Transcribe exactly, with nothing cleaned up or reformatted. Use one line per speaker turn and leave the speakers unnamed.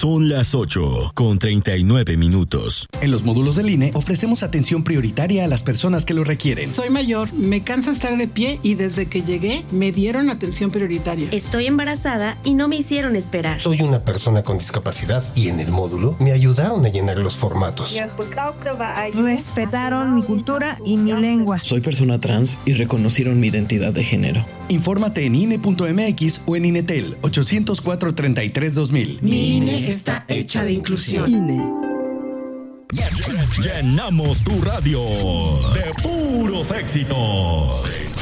Son las ocho con treinta y nueve minutos.
En los módulos del I N E ofrecemos atención prioritaria a las personas que lo requieren.
Soy mayor, me cansa estar de pie y desde que llegué me dieron atención prioritaria.
Estoy embarazada y no me hicieron esperar.
Soy una persona con discapacidad y en el módulo me ayudaron a llenar los formatos.
Respetaron mi cultura y mi lengua.
Soy persona trans y reconocieron mi identidad de género.
Infórmate en I N E punto M X o en Inetel ochocientos cuatro, treinta y tres, dos mil.
Mi I N E está hecha de inclusión.
I N E.
Llenamos tu radio de puros éxitos.